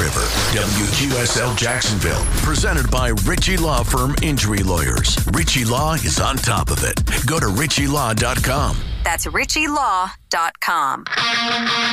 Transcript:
River. WQSL Jacksonville. Presented by Ritchie Law Firm Injury Lawyers. Ritchie Law is on top of it. Go to ritchielaw.com. That's ritchielaw.com.